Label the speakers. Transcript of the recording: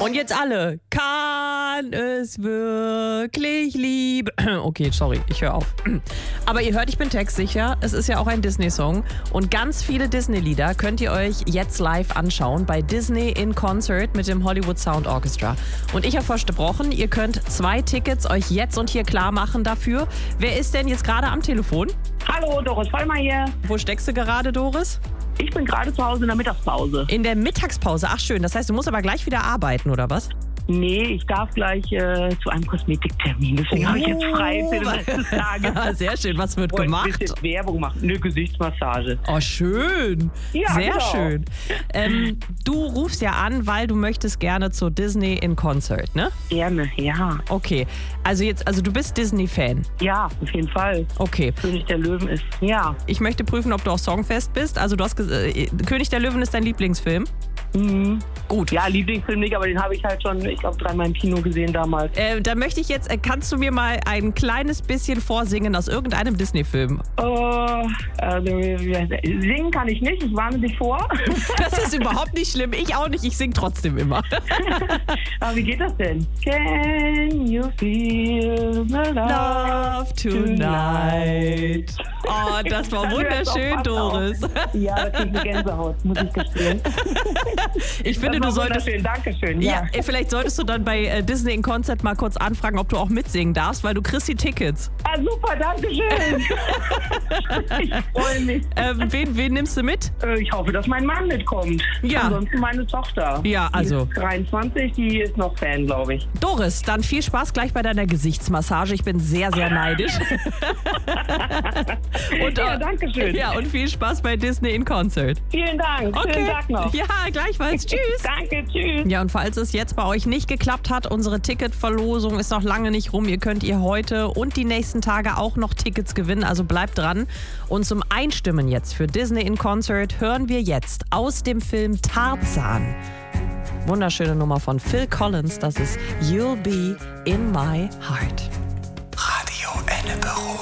Speaker 1: Und jetzt alle. Kann es wirklich Liebe... Okay, sorry, ich höre auf. Aber ihr hört, ich bin textsicher. Es ist ja auch ein Disney-Song. Und ganz viele Disney-Lieder könnt ihr euch jetzt live anschauen bei Disney in Concert mit dem Hollywood Sound Orchestra. Und ich habe versprochen, ihr könnt 2 Tickets euch jetzt und hier klar machen dafür. Wer ist denn jetzt gerade am Telefon?
Speaker 2: Hallo, Doris Vollmer hier.
Speaker 1: Wo steckst du gerade, Doris?
Speaker 2: Ich bin gerade zu Hause in der Mittagspause.
Speaker 1: In der Mittagspause. Ach schön, das heißt, du musst aber gleich wieder arbeiten, oder was?
Speaker 2: Nee, ich darf gleich zu einem Kosmetiktermin. Deswegen habe ich jetzt frei für den Rest des Tages.
Speaker 1: Sehr schön. Was wird
Speaker 2: Wollte
Speaker 1: gemacht?
Speaker 2: ein bisschen Werbung machen. Eine Gesichtsmassage.
Speaker 1: Oh, schön.
Speaker 2: Ja,
Speaker 1: sehr
Speaker 2: genau.
Speaker 1: schön. Du rufst ja an, weil du möchtest gerne zur Disney in Concert, ne?
Speaker 2: Gerne, ja.
Speaker 1: Okay. Also du bist Disney-Fan.
Speaker 2: Ja, auf jeden Fall.
Speaker 1: Okay.
Speaker 2: König der Löwen ist, ja.
Speaker 1: Ich möchte prüfen, ob du auch songfest bist. Also du hast König der Löwen ist dein Lieblingsfilm?
Speaker 2: Mhm.
Speaker 1: Gut.
Speaker 2: Ja, Lieblingsfilm nicht, aber den habe ich halt schon, ich glaube, 3-mal im Kino gesehen damals.
Speaker 1: Da möchte ich jetzt, kannst du mir mal ein kleines bisschen vorsingen aus irgendeinem Disney-Film?
Speaker 2: Singen kann ich nicht, ich warne dich vor.
Speaker 1: Das ist überhaupt nicht schlimm. Ich auch nicht, ich singe trotzdem immer.
Speaker 2: Aber wie geht das denn? Can you feel the
Speaker 1: Love tonight. Oh, das war wunderschön, Doris.
Speaker 2: Ja, da krieg ich eine Gänsehaut, muss ich gestehen.
Speaker 1: Ich finde, du solltest...
Speaker 2: Dankeschön.
Speaker 1: Ja, vielleicht solltest du dann bei Disney in Concert mal kurz anfragen, ob du auch mitsingen darfst, weil du kriegst die Tickets.
Speaker 2: Ah, super, Dankeschön. Ich freue mich.
Speaker 1: Wen nimmst du mit?
Speaker 2: Ich hoffe, dass mein Mann mitkommt.
Speaker 1: Ja.
Speaker 2: Ansonsten meine Tochter.
Speaker 1: Ja, also.
Speaker 2: Die ist 23, die ist noch Fan, glaube ich.
Speaker 1: Doris, dann viel Spaß gleich bei deiner Gesichtsmassage. Ich bin sehr, sehr neidisch. Und,
Speaker 2: ja, danke schön.
Speaker 1: Ja, und viel Spaß bei Disney in Concert.
Speaker 2: Vielen Dank.
Speaker 1: Okay.
Speaker 2: Schönen Tag noch.
Speaker 1: Ja, gleichfalls. Tschüss.
Speaker 2: Danke, tschüss.
Speaker 1: Ja, und falls es jetzt bei euch nicht geklappt hat, unsere Ticketverlosung ist noch lange nicht rum. Ihr könnt heute und die nächsten Tage auch noch Tickets gewinnen, also bleibt dran. Und zum Einstimmen jetzt für Disney in Concert hören wir jetzt aus dem Film Tarzan. Wunderschöne Nummer von Phil Collins, das ist You'll Be in My Heart.
Speaker 3: Radio Enneberg.